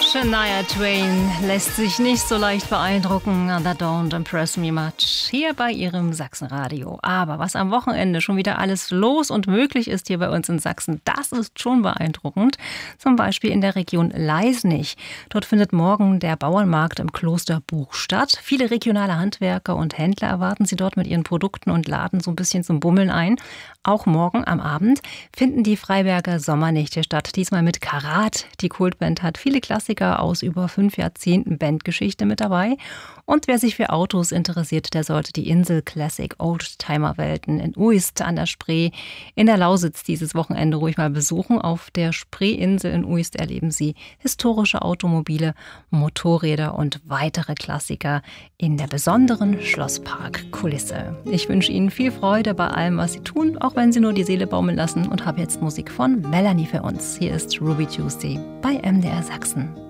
Shania Twain lässt sich nicht so leicht beeindrucken. That don't impress me much. Hier bei ihrem Sachsenradio. Aber was am Wochenende schon wieder alles los und möglich ist hier bei uns in Sachsen, das ist schon beeindruckend. Zum Beispiel in der Region Leisnig. Dort findet morgen der Bauernmarkt im Klosterbuch statt. Viele regionale Handwerker und Händler erwarten sie dort mit ihren Produkten und laden so ein bisschen zum Bummeln ein. Auch morgen am Abend finden die Freiberger Sommernächte statt. Diesmal mit Karat. Die Kultband hat viele Klassiker aus über 5 Jahrzehnten Bandgeschichte mit dabei. Und wer sich für Autos interessiert, der sollte die Insel Classic Oldtimer-Welten in Uist an der Spree in der Lausitz dieses Wochenende ruhig mal besuchen. Auf der Spreeinsel in Uist erleben Sie historische Automobile, Motorräder und weitere Klassiker in der besonderen Schlosspark-Kulisse. Ich wünsche Ihnen viel Freude bei allem, was Sie tun, auch wenn Sie nur die Seele baumeln lassen, und habe jetzt Musik von Melanie für uns. Hier ist Ruby Tuesday bei MDR Sachsen.